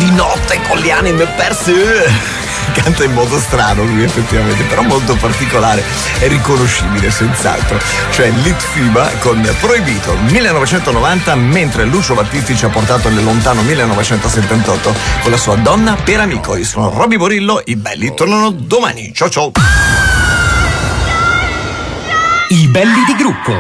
di notte con le anime perse. Canta in modo strano lui effettivamente, però molto particolare e riconoscibile senz'altro. Cioè Litfiba con Proibito 1990, mentre Lucio Battisti ci ha portato nel lontano 1978 con la sua Donna per amico. Io sono Robby Borillo, i belli tornano domani. Ciao ciao. I belli di gruppo.